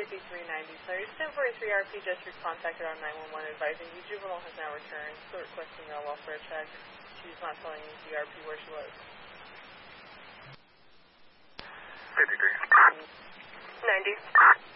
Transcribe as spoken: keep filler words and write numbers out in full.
fifty-three ninety. Sorry, ten forty-three R P just recontacted on nine one one advising you juvenile has now returned. Still requesting a welfare check. She's not telling the R P where she was. fifty-three. ninety.